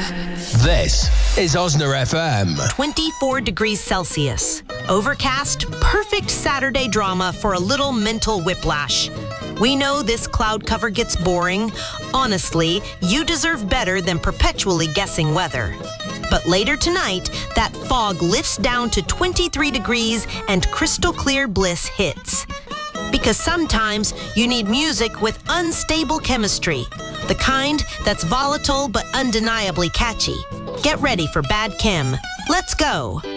This is Osner FM. 24 degrees Celsius. Overcast, perfect Saturday drama for a little mental whiplash. We know this cloud cover gets boring. Honestly, you deserve better than perpetually guessing weather. But later tonight, that fog lifts down to 23 degrees and crystal clear bliss hits. Because sometimes you need music with unstable chemistry. The kind that's volatile but undeniably catchy. Get ready for Bad Chem. Let's go.